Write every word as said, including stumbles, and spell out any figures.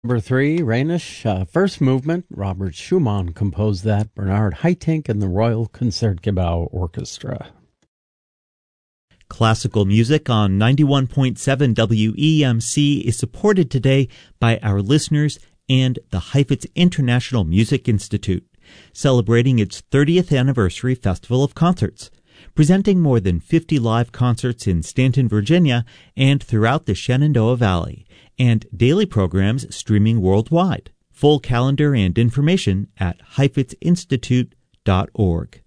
Number three, Rhenish, uh, first movement. Robert Schumann composed that. Bernard Haitink and the Royal Concertgebouw Orchestra. Classical music on ninety-one point seven W E M C is supported today by our listeners and the Heifetz International Music Institute, celebrating its thirtieth anniversary festival of concerts, presenting more than fifty live concerts in Stanton, Virginia, and throughout the Shenandoah Valley, and daily programs streaming worldwide. Full calendar and information at heifetz institute dot org.